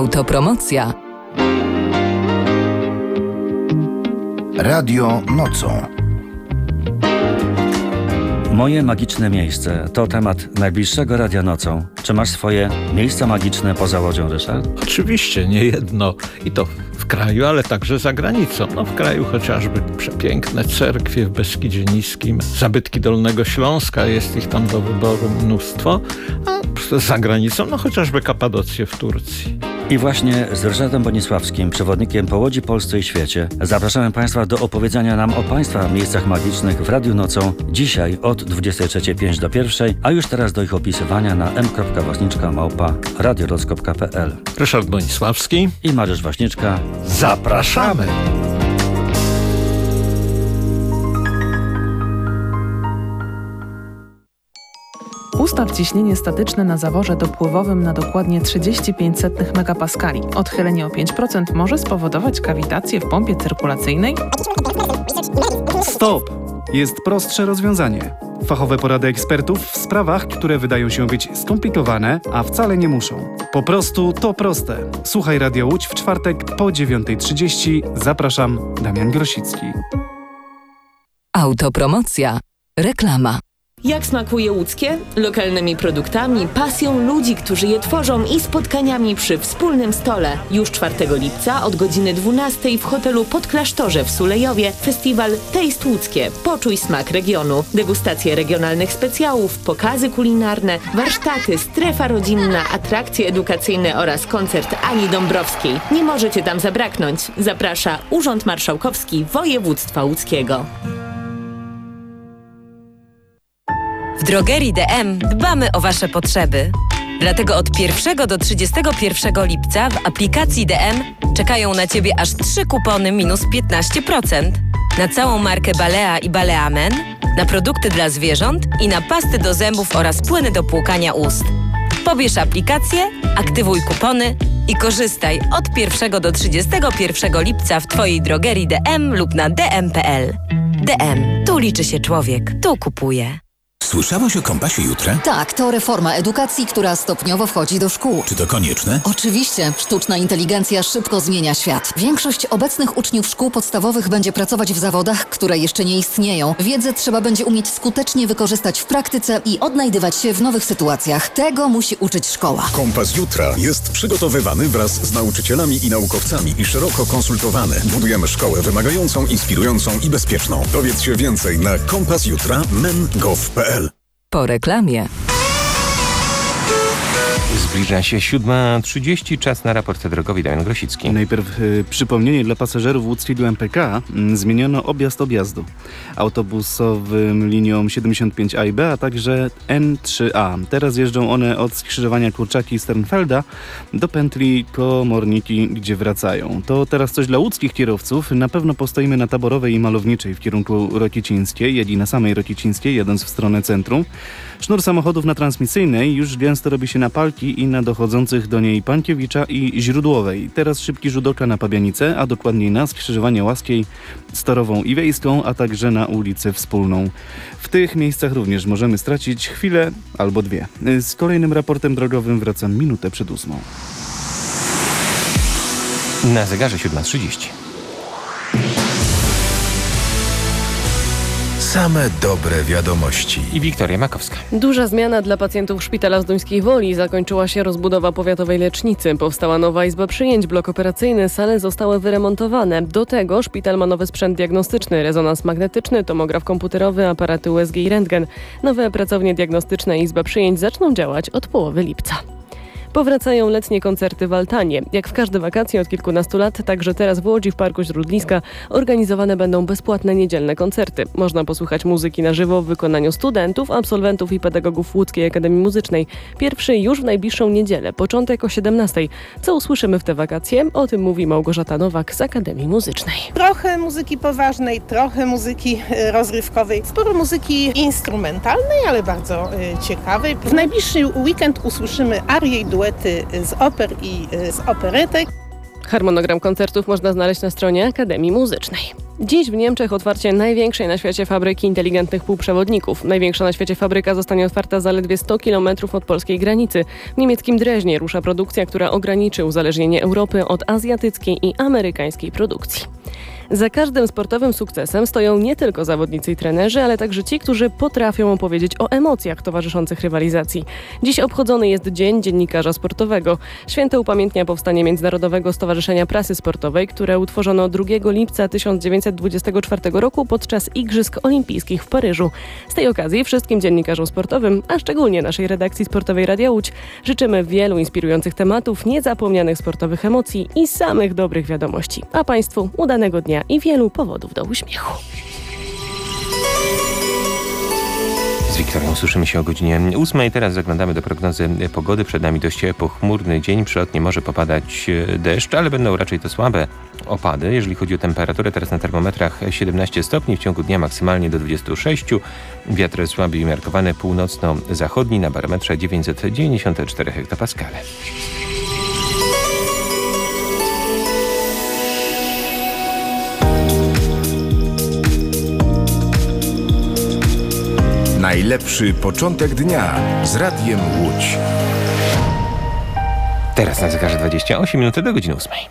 Autopromocja. Radio nocą. Moje magiczne miejsce to temat najbliższego Radia Nocą. Czy masz swoje miejsca magiczne poza Łodzią, Ryszard? Oczywiście, nie jedno. I to w kraju, ale także za granicą. W kraju chociażby przepiękne cerkwie w Beskidzie Niskim, zabytki Dolnego Śląska, jest ich tam do wyboru mnóstwo. A za granicą, chociażby Kapadocję w Turcji. I właśnie z Ryszardem Bonisławskim, przewodnikiem po Łodzi, Polsce i świecie, zapraszamy Państwa do opowiedzenia nam o Państwa miejscach magicznych w Radiu Nocą. Dzisiaj od 23:05 do 1, a już teraz do ich opisywania na m.waśniczka@radiorock.pl. Ryszard Bonisławski i Mariusz Waśniczka. Zapraszamy! Ustaw ciśnienie statyczne na zaworze dopływowym na dokładnie 35 megapaskali. Odchylenie o 5% może spowodować kawitację w pompie cyrkulacyjnej. Stop! Jest prostsze rozwiązanie. Fachowe porady ekspertów w sprawach, które wydają się być skomplikowane, a wcale nie muszą. Po prostu to proste. Słuchaj Radio Łódź w czwartek po 9:30. Zapraszam, Damian Grosicki. Autopromocja. Reklama. Jak smakuje łódzkie? Lokalnymi produktami, pasją ludzi, którzy je tworzą i spotkaniami przy wspólnym stole. Już 4 lipca od godziny 12 w hotelu Podklasztorze w Sulejowie festiwal Taste Łódzkie. Poczuj smak regionu. Degustacje regionalnych specjałów, pokazy kulinarne, warsztaty, strefa rodzinna, atrakcje edukacyjne oraz koncert Ani Dąbrowskiej. Nie możecie tam zabraknąć. Zaprasza Urząd Marszałkowski Województwa Łódzkiego. W drogerii DM dbamy o Wasze potrzeby. Dlatego od 1 do 31 lipca w aplikacji DM czekają na Ciebie aż 3 kupony minus 15%. Na całą markę Balea i Balea Men, na produkty dla zwierząt i na pasty do zębów oraz płyny do płukania ust. Pobierz aplikację, aktywuj kupony i korzystaj od 1 do 31 lipca w Twojej drogerii DM lub na dm.pl. DM. Tu liczy się człowiek. Tu kupuje. Słyszałaś o Kompasie Jutra? Tak, to reforma edukacji, która stopniowo wchodzi do szkół. Czy to konieczne? Oczywiście. Sztuczna inteligencja szybko zmienia świat. Większość obecnych uczniów szkół podstawowych będzie pracować w zawodach, które jeszcze nie istnieją. Wiedzę trzeba będzie umieć skutecznie wykorzystać w praktyce i odnajdywać się w nowych sytuacjach. Tego musi uczyć szkoła. Kompas Jutra jest przygotowywany wraz z nauczycielami i naukowcami i szeroko konsultowany. Budujemy szkołę wymagającą, inspirującą i bezpieczną. Dowiedz się więcej na kompasjutra.men.gov.pl. Po reklamie. Zbliża się 7:30, czas na raport drogowy. Damian Grosicki. Najpierw przypomnienie dla pasażerów łódzkiego MPK. Zmieniono objazd objazdu autobusowym linią 75A i B, a także N3A. Teraz jeżdżą one od skrzyżowania Kurczaki i Sternfelda do pętli Komorniki, gdzie wracają. To teraz coś dla łódzkich kierowców. Na pewno postoimy na Taborowej i Malowniczej w kierunku Rokicińskiej, jedli na samej Rokicińskiej, jadąc w stronę centrum. Sznur samochodów na Transmisyjnej już gęsto robi się na Palki i na dochodzących do niej Pankiewicza i Źródłowej. Teraz szybki rzut oka na Pabianicę, a dokładniej na skrzyżowanie Łaskiej z Torową i Wiejską, a także na ulicę Wspólną. W tych miejscach również możemy stracić chwilę albo dwie. Z kolejnym raportem drogowym wracam minutę przed 8. Na zegarze 7:30. Same dobre wiadomości. I Wiktoria Makowska. Duża zmiana dla pacjentów Szpitala Zduńskiej Woli. Zakończyła się rozbudowa powiatowej lecznicy. Powstała nowa izba przyjęć, blok operacyjny, sale zostały wyremontowane. Do tego szpital ma nowy sprzęt diagnostyczny, rezonans magnetyczny, tomograf komputerowy, aparaty USG i rentgen. Nowe pracownie diagnostyczne i izba przyjęć zaczną działać od połowy lipca. Powracają letnie koncerty w Altanie. Jak w każde wakacje od kilkunastu lat, także teraz w Łodzi w Parku Śródliska organizowane będą bezpłatne niedzielne koncerty. Można posłuchać muzyki na żywo w wykonaniu studentów, absolwentów i pedagogów Łódzkiej Akademii Muzycznej. Pierwszy już w najbliższą niedzielę, początek o 17:00. Co usłyszymy w te wakacje? O tym mówi Małgorzata Nowak z Akademii Muzycznej. Trochę muzyki poważnej, trochę muzyki rozrywkowej, sporo muzyki instrumentalnej, ale bardzo ciekawej. W najbliższy weekend usłyszymy arie i duety z oper i z operetek. Harmonogram koncertów można znaleźć na stronie Akademii Muzycznej. Dziś w Niemczech otwarcie największej na świecie fabryki inteligentnych półprzewodników. Największa na świecie fabryka zostanie otwarta zaledwie 100 km od polskiej granicy. W niemieckim Dreźnie rusza produkcja, która ograniczy uzależnienie Europy od azjatyckiej i amerykańskiej produkcji. Za każdym sportowym sukcesem stoją nie tylko zawodnicy i trenerzy, ale także ci, którzy potrafią opowiedzieć o emocjach towarzyszących rywalizacji. Dziś obchodzony jest Dzień Dziennikarza Sportowego. Święto upamiętnia powstanie Międzynarodowego Stowarzyszenia Prasy Sportowej, które utworzono 2 lipca 1924 roku podczas Igrzysk Olimpijskich w Paryżu. Z tej okazji wszystkim dziennikarzom sportowym, a szczególnie naszej redakcji sportowej Radia Łódź, życzymy wielu inspirujących tematów, niezapomnianych sportowych emocji i samych dobrych wiadomości. A Państwu udanego dnia i wielu powodów do uśmiechu. Z Wiktorią słyszymy się o godzinie 8. Teraz zaglądamy do prognozy pogody. Przed nami dość pochmurny dzień. Przelotnie może popadać deszcz, ale będą raczej to słabe opady. Jeżeli chodzi o temperaturę, teraz na termometrach 17 stopni. W ciągu dnia maksymalnie do 26. Wiatr słaby i umiarkowany północno-zachodni na barometrze 994 hektopaskale. Najlepszy początek dnia z Radiem Łódź. Teraz na zegarze 28 minut do godziny 8.